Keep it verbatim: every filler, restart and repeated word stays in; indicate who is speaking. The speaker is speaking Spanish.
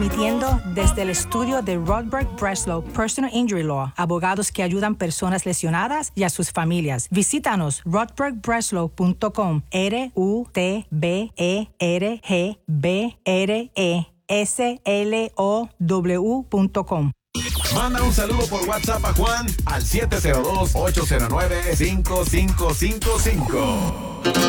Speaker 1: Transmitiendo desde el estudio de Rodberg Breslow Personal Injury Law, abogados que ayudan personas lesionadas y a sus familias. Visítanos rodberg breslow punto com, R U T B E R G B R E S L O W punto com.
Speaker 2: Manda un saludo por WhatsApp a Juan al siete cero dos, ocho cero nueve, cinco cinco cinco cinco.